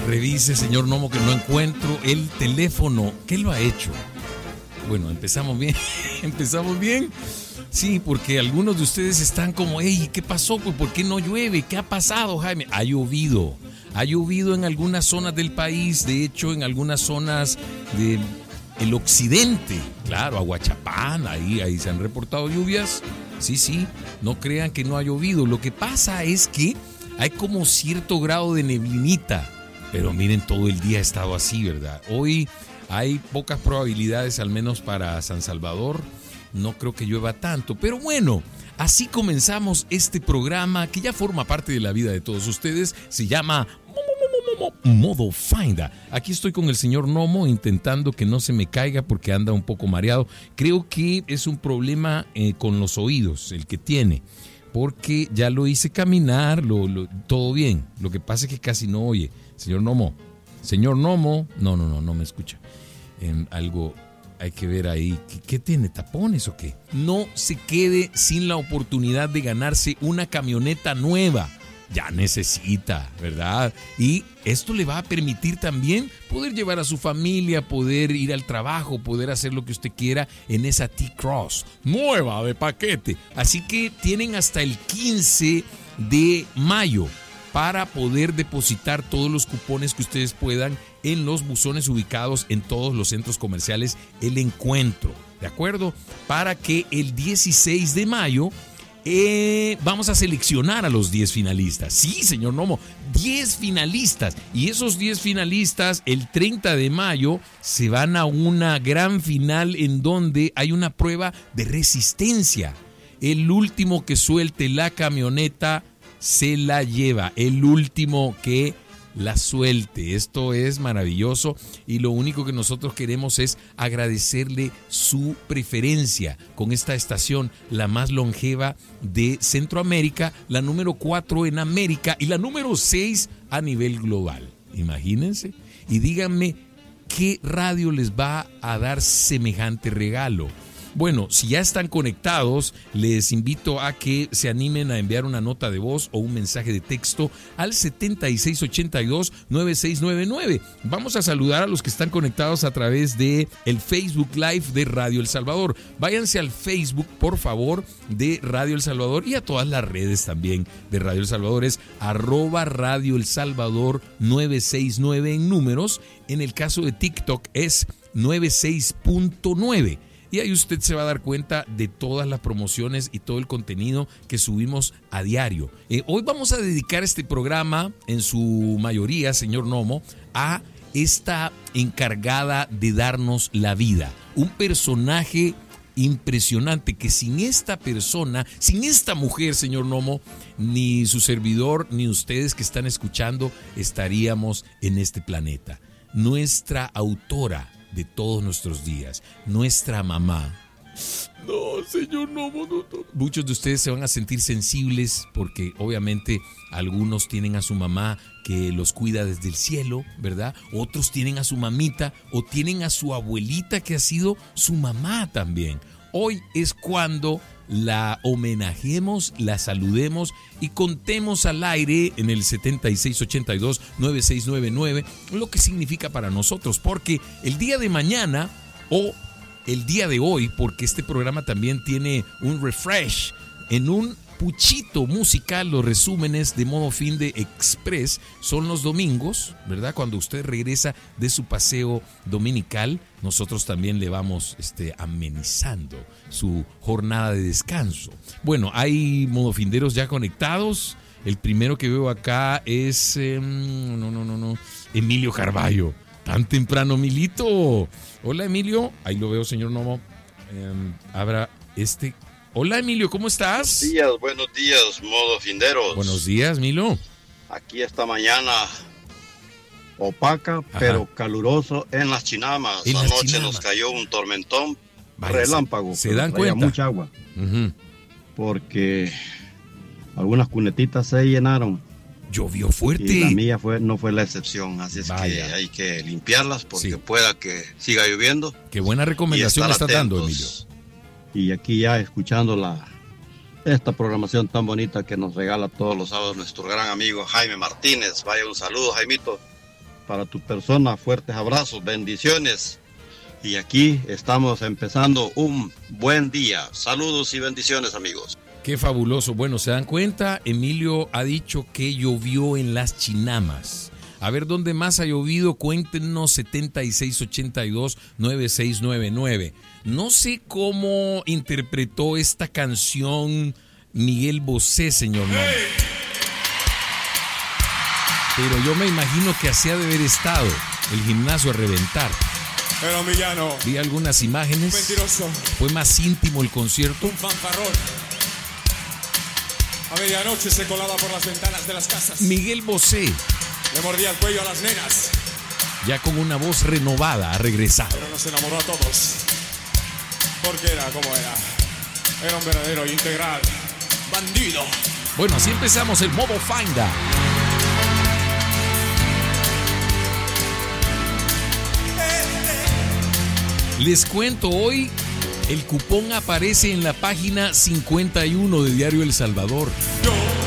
Revise, señor Nomo, que no encuentro el teléfono. ¿Qué lo ha hecho? Bueno, empezamos bien. Empezamos bien. Sí, porque algunos de ustedes están como, hey, ¿qué pasó? ¿Por qué no llueve? ¿Qué ha pasado, Jaime? Ha llovido. Ha llovido en algunas zonas del país. De hecho, en algunas zonas del occidente. Claro, Aguachapán, ahí se han reportado lluvias. Sí, no crean que no ha llovido. Lo que pasa es que hay como cierto grado de neblinita. Pero miren, todo el día ha estado así, ¿verdad? Hoy hay pocas probabilidades, al menos para San Salvador. No creo que llueva tanto, pero bueno, así comenzamos este programa que ya forma parte de la vida de todos ustedes. Se llama Modo Finda. Aquí estoy con el señor Nomo intentando que no se me caiga porque anda un poco mareado. Creo que es un problema con los oídos, el que tiene. Porque ya lo hice caminar, todo bien. Lo que pasa es que casi no oye. Señor Nomo, no me escucha. Algo hay que ver ahí. ¿Qué tiene? ¿Tapones o qué? No se quede sin la oportunidad de ganarse una camioneta nueva. Ya necesita, ¿verdad? Y esto le va a permitir también poder llevar a su familia, poder ir al trabajo, poder hacer lo que usted quiera en esa T-Cross nueva de paquete. Así que tienen hasta el 15 de mayo para poder depositar todos los cupones que ustedes puedan en los buzones ubicados en todos los centros comerciales El Encuentro, ¿de acuerdo? Para que el 16 de mayo vamos a seleccionar a los 10 finalistas. Sí, señor Nomo, 10 finalistas. Y esos 10 finalistas, el 30 de mayo, se van a una gran final en donde hay una prueba de resistencia. El último que suelte la camioneta se la lleva. El último que la suelte. Esto es maravilloso y lo único que nosotros queremos es agradecerle su preferencia con esta estación, la más longeva de Centroamérica, la número 4 en América y la número 6 a nivel global. Imagínense y díganme qué radio les va a dar semejante regalo. Bueno, si ya están conectados, les invito a que se animen a enviar una nota de voz o un mensaje de texto al 7682-9699. Vamos a saludar a los que están conectados a través de el Facebook Live de Radio El Salvador. Váyanse al Facebook, por favor, de Radio El Salvador y a todas las redes también de Radio El Salvador. Es @Radio El Salvador 969 en números. En el caso de TikTok es 96.9. Y ahí usted se va a dar cuenta de todas las promociones y todo el contenido que subimos a diario. Hoy vamos a dedicar este programa, en su mayoría, señor Nomo, a esta encargada de darnos la vida. Un personaje impresionante que sin esta persona, sin esta mujer, señor Nomo, ni su servidor, ni ustedes que están escuchando, estaríamos en este planeta. Nuestra autora de todos nuestros días, nuestra mamá. No, señor, no. Muchos de ustedes se van a sentir sensibles porque obviamente algunos tienen a su mamá que los cuida desde el cielo, ¿verdad? Otros tienen a su mamita o tienen a su abuelita que ha sido su mamá también. Hoy es cuando la homenajemos, la saludemos y contemos al aire en el 7682-9699 lo que significa para nosotros, porque el día de mañana o el día de hoy, porque este programa también tiene un refresh en un puchito musical. Los resúmenes de Modo Finde Express son los domingos, ¿verdad? Cuando usted regresa de su paseo dominical, nosotros también le vamos amenizando su jornada de descanso. Bueno, hay modofinderos ya conectados. El primero que veo acá es Emilio Carballo. Tan temprano, Milito. Hola, Emilio. Ahí lo veo, señor Nomo. Hola, Emilio, ¿cómo estás? Buenos días, modofinderos. Buenos días, Milo. Aquí esta mañana opaca, pero caluroso en las Chinamas. Anoche nos cayó un tormentón, relámpago. ¿Se dan cuenta? Mucha agua. Porque algunas cunetitas se llenaron. Llovió fuerte. Y la mía no fue la excepción, así es que hay que limpiarlas porque pueda que siga lloviendo. Qué buena recomendación le está dando, Emilio. Y aquí ya escuchando esta programación tan bonita que nos regala todos los sábados nuestro gran amigo Jaime Martínez. Vaya un saludo, Jaimito. para tu persona. Fuertes abrazos, bendiciones. Y aquí estamos empezando un buen día. Saludos y bendiciones, amigos. Qué fabuloso. Bueno, ¿se dan cuenta? Emilio ha dicho que llovió en Las Chinamas. A ver, ¿dónde más ha llovido? Cuéntenos, 7682-9699. No sé cómo interpretó esta canción Miguel Bosé, señor. Pero yo me imagino que así ha de haber estado el gimnasio a reventar. Pero villano. Vi algunas imágenes. Mentiroso. Fue más íntimo el concierto. Un fanfarrón. A medianoche se colaba por las ventanas de las casas. Miguel Bosé. Le mordía el cuello a las nenas. Ya con una voz renovada ha regresado. Pero nos enamoró a todos. Porque era como era. Era un verdadero integral. Bandido. Bueno, así empezamos el modo Finda. Les cuento, hoy el cupón aparece en la página 51 de Diario El Salvador.